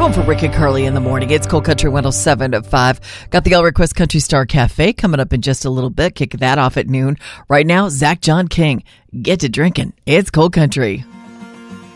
home for Rick and Carly in the morning. It's Cold Country 107 at 5. Got the All Request Country Star Cafe coming up in just a little bit. Kick that off at noon. Right now, Zach John King. Get to drinking. It's Cold Country.